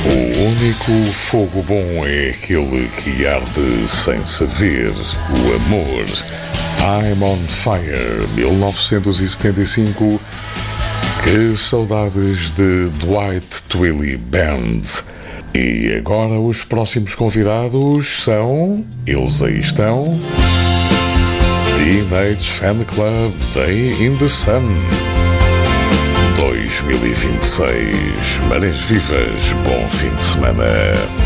O único fogo bom é aquele que arde sem saber. O amor. I'm on Fire, 1975. Que saudades de Dwight Twilley Band. E agora os próximos convidados são... Eles aí estão... Teenage Fan Club Day in the Sun 2026. Marés vivas, bom fim de semana.